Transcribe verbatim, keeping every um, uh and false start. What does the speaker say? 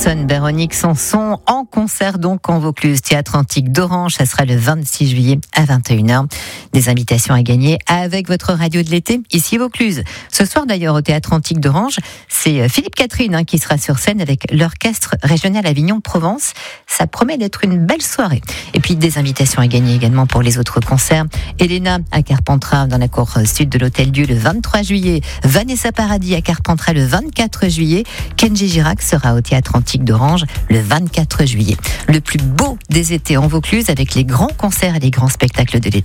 Samson, Véronique Sanson en concert donc en Vaucluse, Théâtre Antique d'Orange. Ça sera le vingt-six juillet à vingt et une heures. Des invitations à gagner avec votre radio de l'été ici Vaucluse. Ce soir d'ailleurs au Théâtre Antique d'Orange, c'est Philippe Catherine hein, qui sera sur scène avec l'Orchestre Régional Avignon-Provence. Ça promet d'être une belle soirée. Et puis des invitations à gagner également pour les autres concerts. Elena à Carpentras dans la cour sud de l'Hôtel Dieu le vingt-trois juillet. Vanessa Paradis à Carpentras le vingt-quatre juillet. Kenji Girac sera au Théâtre Antique d'Orange le vingt-quatre juillet. Le plus beau des étés en Vaucluse avec les grands concerts et les grands spectacles de l'été.